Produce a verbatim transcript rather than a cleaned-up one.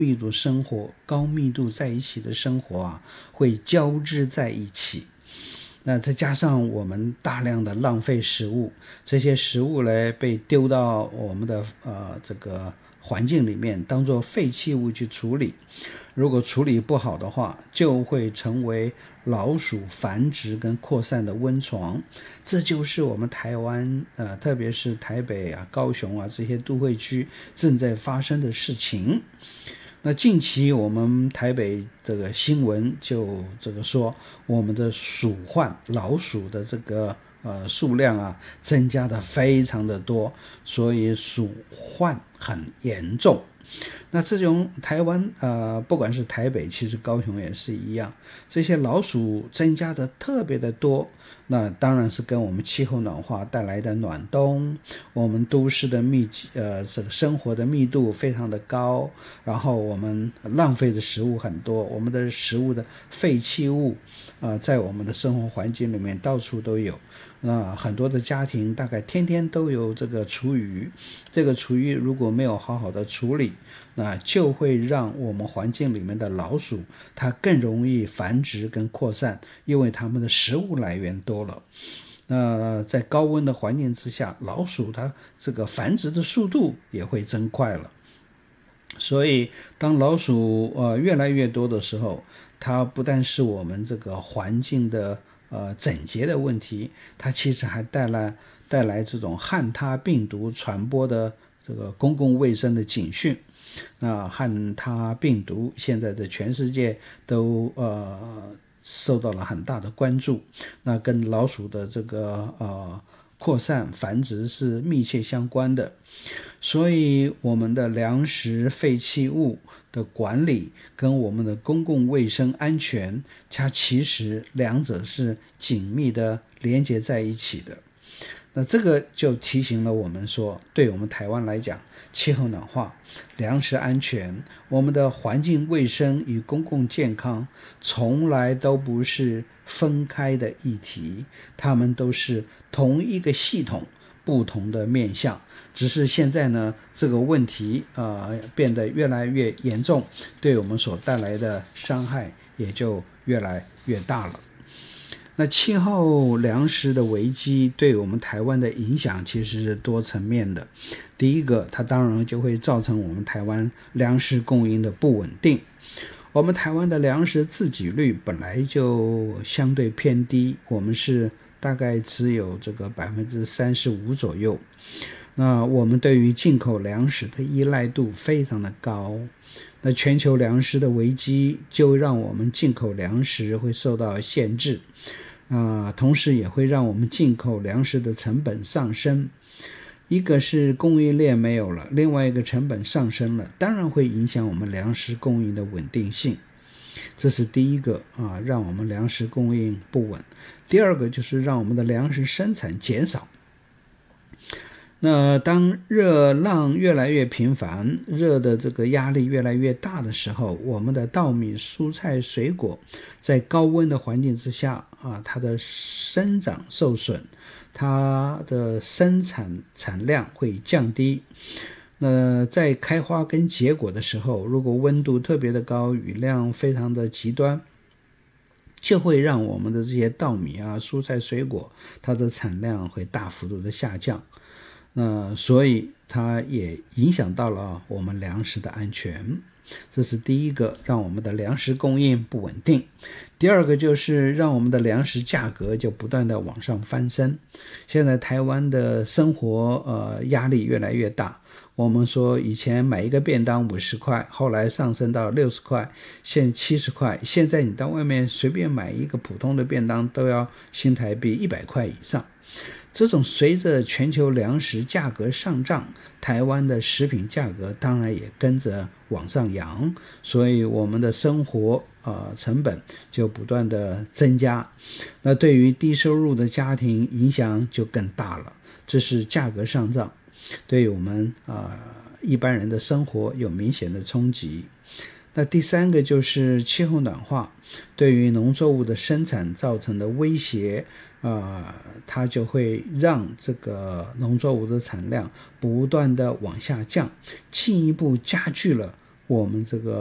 密度生活、高密度在一起的生活啊，会交织在一起。那再加上我们大量的浪费食物，这些食物呢被丢到我们的呃这个环境里面，当作废弃物去处理。如果处理不好的话，就会成为老鼠繁殖跟扩散的温床。这就是我们台湾呃，特别是台北啊、高雄啊这些都会区正在发生的事情。那近期我们台北这个新闻就这个说，我们的鼠患老鼠的这个呃数量啊增加的非常的多，所以鼠患很严重。那这种台湾呃，不管是台北，其实高雄也是一样，这些老鼠增加的特别的多。那当然是跟我们气候暖化带来的暖冬，我们都市的密集呃这个生活的密度非常的高，然后我们浪费的食物很多，我们的食物的废弃物呃在我们的生活环境里面到处都有。那很多的家庭大概天天都有这个厨余，这个厨余如果没有好好的处理，那就会让我们环境里面的老鼠它更容易繁殖跟扩散，因为它们的食物来源多了。那在高温的环境之下，老鼠它这个繁殖的速度也会增快了。所以当老鼠呃越来越多的时候，它不但是我们这个环境的呃整洁的问题，它其实还带来带来这种汉他病毒传播的这个公共卫生的警讯。那汉他病毒现在在全世界都呃受到了很大的关注，那跟老鼠的这个呃扩散繁殖是密切相关的。所以我们的粮食废弃物的管理跟我们的公共卫生安全，它其实两者是紧密的连接在一起的。那这个就提醒了我们说，对我们台湾来讲，气候暖化、粮食安全、我们的环境卫生与公共健康从来都不是分开的议题，它们都是同一个系统，不同的面向。只是现在呢，这个问题呃变得越来越严重，对我们所带来的伤害也就越来越大了。那气候粮食的危机对我们台湾的影响其实是多层面的。第一个，它当然就会造成我们台湾粮食供应的不稳定。我们台湾的粮食自给率本来就相对偏低，我们是大概只有这个百分之三十五左右。那我们对于进口粮食的依赖度非常的高。那全球粮食的危机就让我们进口粮食会受到限制，呃、同时也会让我们进口粮食的成本上升。一个是供应链没有了，另外一个成本上升了，当然会影响我们粮食供应的稳定性。这是第一个啊，让我们粮食供应不稳。第二个就是让我们的粮食生产减少。那当热浪越来越频繁，热的这个压力越来越大的时候，我们的稻米、蔬菜、水果在高温的环境之下啊，它的生长受损，它的生产产量会降低。那在开花跟结果的时候，如果温度特别的高，雨量非常的极端，就会让我们的这些稻米啊、蔬菜、水果，它的产量会大幅度的下降。那所以它也影响到了我们粮食的安全，这是第一个，让我们的粮食供应不稳定。第二个就是让我们的粮食价格就不断的往上翻身。现在台湾的生活呃压力越来越大，我们说以前买一个便当五十块，后来上升到六十块，现在七十块，现在你到外面随便买一个普通的便当都要新台币一百块以上。这种随着全球粮食价格上涨，台湾的食品价格当然也跟着往上扬，所以我们的生活呃成本就不断的增加。那对于低收入的家庭影响就更大了，这是价格上涨，对我们呃一般人的生活有明显的冲击。那第三个就是气候暖化对于农作物的生产造成的威胁，呃，它就会让这个农作物的产量不断的往下降，进一步加剧了我们这个